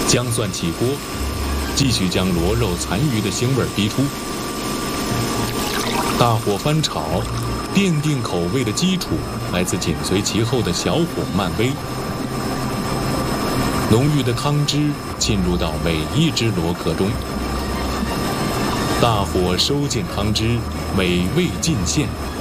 姜蒜起锅，继续将螺肉残余的腥味逼出。大火翻炒，奠定口味的基础来自紧随其后的小火慢煨。浓郁的汤汁浸入到每一只螺壳中，大火收进汤汁，美味尽现。